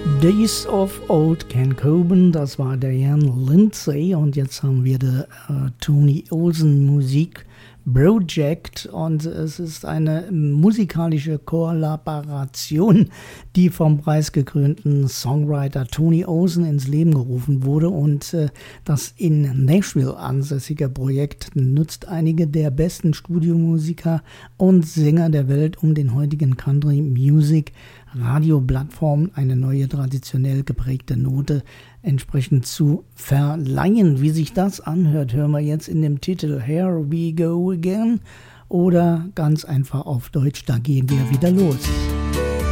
Days of Old Ken Coben, das war Diane Lindsay und jetzt haben wir die Tony Olsen Musik Project und es ist eine musikalische Kollaboration, die vom preisgekrönten Songwriter Tony Olsen ins Leben gerufen wurde und das in Nashville ansässige Projekt nutzt einige der besten Studiomusiker und Sänger der Welt, um den heutigen Country Music Radioplattformen eine neue traditionell geprägte Note entsprechend zu verleihen. Wie sich das anhört, hören wir jetzt in dem Titel Here We Go Again oder ganz einfach auf Deutsch, da gehen wir wieder los.